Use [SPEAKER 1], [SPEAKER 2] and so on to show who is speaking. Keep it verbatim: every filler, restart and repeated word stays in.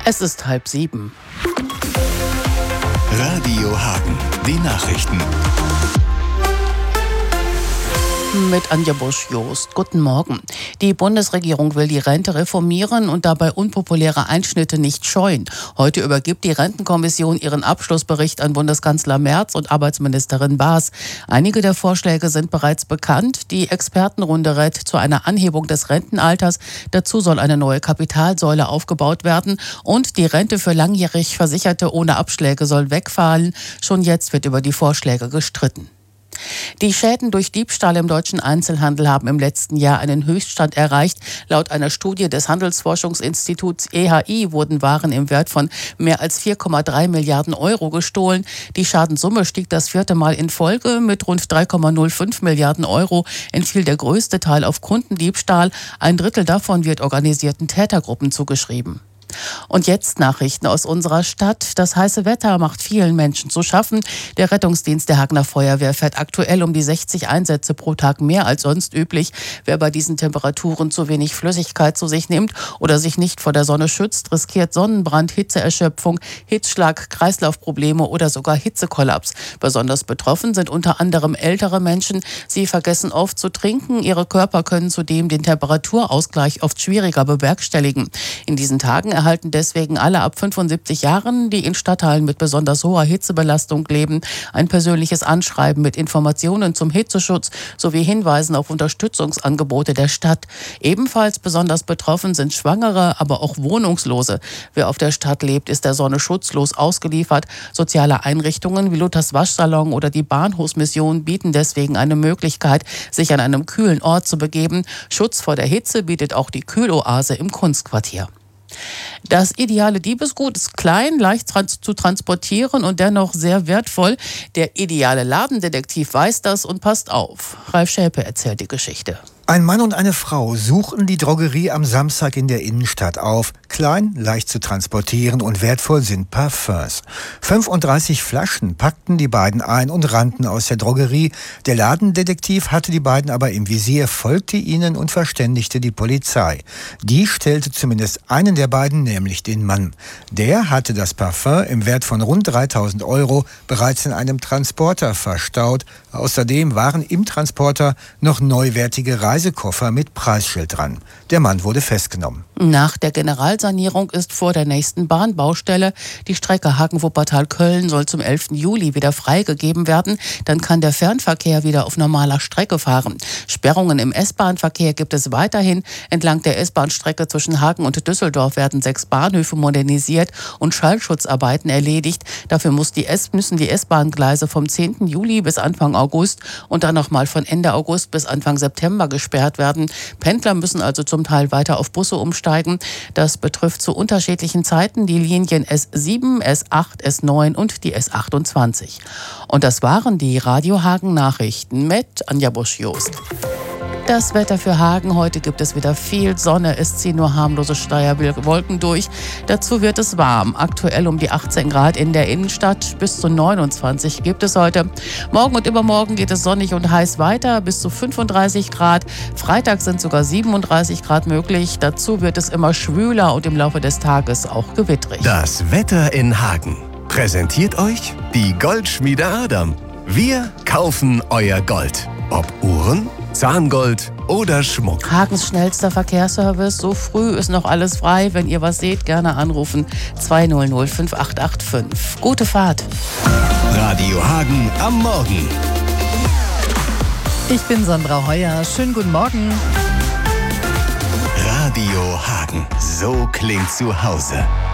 [SPEAKER 1] Es ist halb sieben.
[SPEAKER 2] Radio Hagen, die Nachrichten.
[SPEAKER 1] Mit Anja Busch-Jost. Guten Morgen. Die Bundesregierung will die Rente reformieren und dabei unpopuläre Einschnitte nicht scheuen. Heute übergibt die Rentenkommission ihren Abschlussbericht an Bundeskanzler Merz und Arbeitsministerin Baas. Einige der Vorschläge sind bereits bekannt. Die Expertenrunde rät zu einer Anhebung des Rentenalters. Dazu soll eine neue Kapitalsäule aufgebaut werden. Und die Rente für langjährig Versicherte ohne Abschläge soll wegfallen. Schon jetzt wird über die Vorschläge gestritten. Die Schäden durch Diebstahl im deutschen Einzelhandel haben im letzten Jahr einen Höchststand erreicht. Laut einer Studie des Handelsforschungsinstituts E H I wurden Waren im Wert von mehr als vier Komma drei Milliarden Euro gestohlen. Die Schadenssumme stieg das vierte Mal in Folge. Mit rund drei Komma null fünf Milliarden Euro entfiel der größte Teil auf Kundendiebstahl. Ein Drittel davon wird organisierten Tätergruppen zugeschrieben. Und jetzt Nachrichten aus unserer Stadt. Das heiße Wetter macht vielen Menschen zu schaffen. Der Rettungsdienst der Hagener Feuerwehr fährt aktuell um die sechzig Einsätze pro Tag mehr als sonst üblich. Wer bei diesen Temperaturen zu wenig Flüssigkeit zu sich nimmt oder sich nicht vor der Sonne schützt, riskiert Sonnenbrand, Hitzeerschöpfung, Hitzschlag, Kreislaufprobleme oder sogar Hitzekollaps. Besonders betroffen sind unter anderem ältere Menschen. Sie vergessen oft zu trinken. Ihre Körper können zudem den Temperaturausgleich oft schwieriger bewerkstelligen. In diesen Tagen erhalten deswegen alle ab fünfundsiebzig Jahren, die in Stadtteilen mit besonders hoher Hitzebelastung leben, ein persönliches Anschreiben mit Informationen zum Hitzeschutz sowie Hinweisen auf Unterstützungsangebote der Stadt. Ebenfalls besonders betroffen sind Schwangere, aber auch Wohnungslose. Wer auf der Stadt lebt, ist der Sonne schutzlos ausgeliefert. Soziale Einrichtungen wie Luthers Waschsalon oder die Bahnhofsmission bieten deswegen eine Möglichkeit, sich an einem kühlen Ort zu begeben. Schutz vor der Hitze bietet auch die Kühloase im Kunstquartier. Das ideale Diebesgut ist klein, leicht trans- zu transportieren und dennoch sehr wertvoll. Der ideale Ladendetektiv weiß das und passt auf. Ralf Schäpe erzählt die Geschichte.
[SPEAKER 3] Ein Mann und eine Frau suchten die Drogerie am Samstag in der Innenstadt auf. Klein, leicht zu transportieren und wertvoll sind Parfums. fünfunddreißig Flaschen packten die beiden ein und rannten aus der Drogerie. Der Ladendetektiv hatte die beiden aber im Visier, folgte ihnen und verständigte die Polizei. Die stellte zumindest einen der beiden, nämlich den Mann. Der hatte das Parfum im Wert von rund dreitausend Euro bereits in einem Transporter verstaut. Außerdem waren im Transporter noch neuwertige Reisekoffer mit Preisschild dran. Der Mann wurde festgenommen.
[SPEAKER 1] Nach der Generalsanierung ist vor der nächsten Bahnbaustelle die Strecke Hagen-Wuppertal-Köln soll zum elften Juli wieder freigegeben werden. Dann kann der Fernverkehr wieder auf normaler Strecke fahren. Sperrungen im S-Bahn-Verkehr gibt es weiterhin. Entlang der S-Bahn-Strecke zwischen Hagen und Düsseldorf werden sechs Bahnhöfe modernisiert und Schallschutzarbeiten erledigt. Dafür muss die S- müssen die S-Bahn-Gleise vom zehnten Juli bis Anfang August und dann nochmal von Ende August bis Anfang September gesperrt werden. Pendler müssen also zum Teil weiter auf Busse umsteigen. Das betrifft zu unterschiedlichen Zeiten die Linien S sieben, S acht, S neun und die S achtundzwanzig. Und das waren die Radio Hagen Nachrichten mit Anja Busch-Jost. Das Wetter für Hagen. Heute gibt es wieder viel Sonne. Es ziehen nur harmlose Schleierwolken durch. Dazu wird es warm. Aktuell um die achtzehn Grad in der Innenstadt. Bis zu neunundzwanzig gibt es heute. Morgen und übermorgen geht es sonnig und heiß weiter. Bis zu fünfunddreißig Grad. Freitag sind sogar siebenunddreißig Grad möglich. Dazu wird es immer schwüler und im Laufe des Tages auch gewittrig.
[SPEAKER 2] Das Wetter in Hagen. Präsentiert euch die Goldschmiede Adam. Wir kaufen euer Gold. Ob Uhren, Zahngold oder Schmuck.
[SPEAKER 1] Hagens schnellster Verkehrsservice. So früh ist noch alles frei. Wenn ihr was seht, gerne anrufen. zweihundert fünf acht acht fünf. Gute Fahrt.
[SPEAKER 2] Radio Hagen am Morgen.
[SPEAKER 4] Ich bin Sandra Heuer. Schönen guten Morgen.
[SPEAKER 2] Radio Hagen. So klingt zu Hause.